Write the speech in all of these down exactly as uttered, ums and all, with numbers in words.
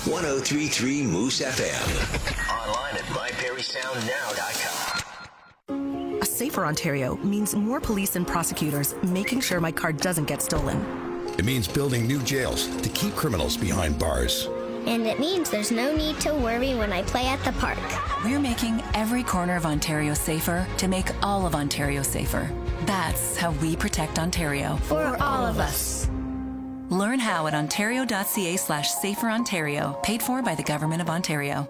one oh three point three Moose F M. Online at my perry sound now dot com. A safer Ontario means more police and prosecutors making sure my car doesn't get stolen. It means building new jails to keep criminals behind bars. And it means there's no need to worry when I play at the park. We're making every corner of Ontario safer to make all of Ontario safer. That's how we protect Ontario. For, For all of us. Learn how at ontario.ca slash safer Ontario. Paid for by the Government of Ontario.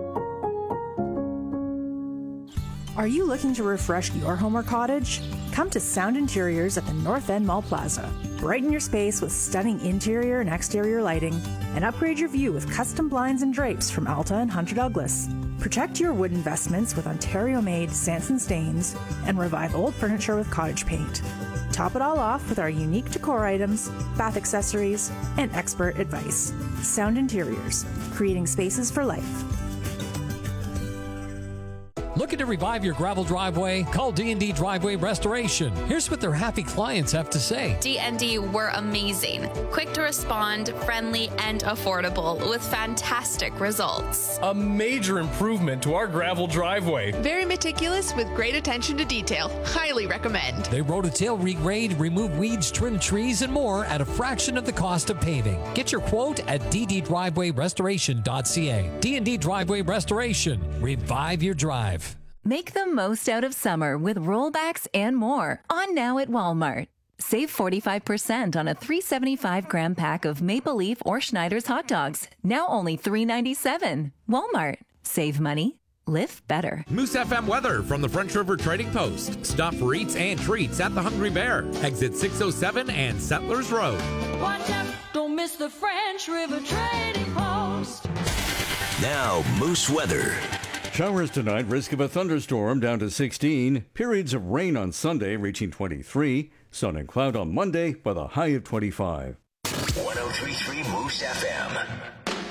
Are you looking to refresh your home or cottage? Come to Sound Interiors at the North End Mall Plaza. Brighten your space with stunning interior and exterior lighting, and upgrade your view with custom blinds and drapes from Alta and Hunter Douglas. Protect your wood investments with Ontario-made Sanson stains, and revive old furniture with cottage paint. Top it all off with our unique decor items, bath accessories, and expert advice. Sound Interiors, creating spaces for life. Looking to revive your gravel driveway? Call D and D Driveway Restoration. Here's what their happy clients have to say. D and D were amazing. Quick to respond, friendly, and affordable with fantastic results. A major improvement to our gravel driveway. Very meticulous with great attention to detail. Highly recommend. They rototill, regrade, remove weeds, trim trees, and more at a fraction of the cost of paving. Get your quote at d d driveway restoration dot c a. D and D Driveway Restoration. Revive your drive. Make the most out of summer with rollbacks and more on now at Walmart. Save forty-five percent on a three seventy-five gram pack of Maple Leaf or Schneider's hot dogs. Now only three ninety-seven. Walmart. Save money. Live better. Moose F M weather from the French River Trading Post. Stop for eats and treats at the Hungry Bear. Exit six oh seven and Settlers Road. Watch out, don't miss the French River Trading Post. Now, Moose weather. Showers tonight, risk of a thunderstorm down to sixteen. Periods of rain on Sunday reaching twenty-three. Sun and cloud on Monday with a high of twenty-five. one oh three point three Moose F M.